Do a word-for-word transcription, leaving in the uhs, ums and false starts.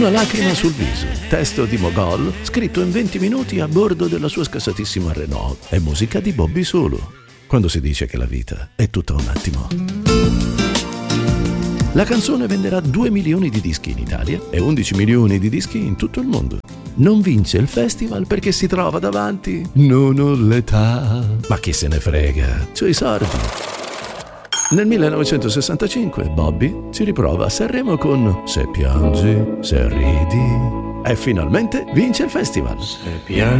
Una lacrima sul viso, testo di Mogol, scritto in venti minuti a bordo della sua scassatissima Renault. È musica di Bobby Solo. Quando si dice che la vita è tutta un attimo. La canzone venderà due milioni di dischi in Italia e undici milioni di dischi in tutto il mondo. Non vince il festival perché si trova davanti non ho l'età. Ma chi se ne frega, c'ho i sordi. Nel millenovecentosessantacinque Bobby si riprova a Sanremo con Se piangi, se ridi e finalmente vince il festival. Se piangi